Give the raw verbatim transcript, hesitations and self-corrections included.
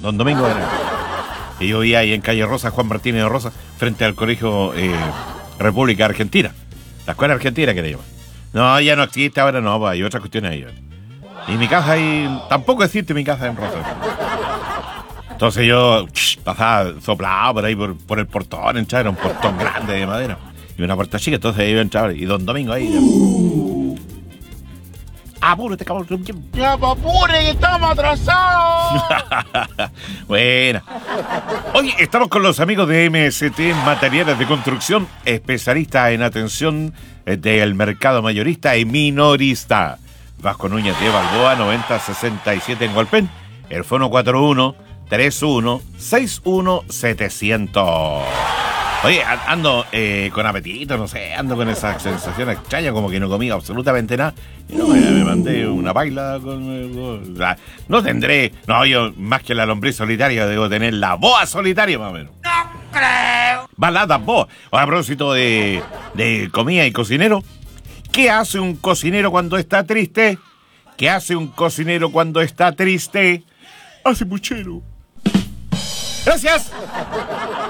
Don Domingo era. Y yo vivía ahí en calle Rosa, Juan Martínez de Rosa, frente al colegio eh, República Argentina. La escuela argentina que le llaman. No, ya no existe, ahora no, pues, hay otras cuestiones ahí. Y mi casa ahí, tampoco existe mi casa en Rosa. Entonces yo ch, pasaba soplado por ahí, por, por el portón, entraba, era un portón grande de madera. Y una puerta chica, entonces ahí iba a entrar. Y Don Domingo ahí... Uh. ¡Apúrate, cabrón! ¡Ya, apure, que estamos atrasados! Buena. Oye, estamos con los amigos de M S T Materiales de Construcción, especialistas en atención del mercado mayorista y minorista. Vasco Núñez de Balboa, noventa sesenta y siete en Golpén. El fono cuatro uno tres uno seis uno siete cero cero. Oye, ando eh, con apetito, no sé, ando con esa sensación extraña, como que no comí absolutamente nada. Y no, me, me mandé una baila con, con la, no tendré, no, yo más que la lombriz solitaria debo tener la boa solitaria, más o menos. ¡No creo! Baladas boa. A propósito de, de comida y cocinero, ¿qué hace un cocinero cuando está triste? ¿Qué hace un cocinero cuando está triste? Hace puchero. Gracias.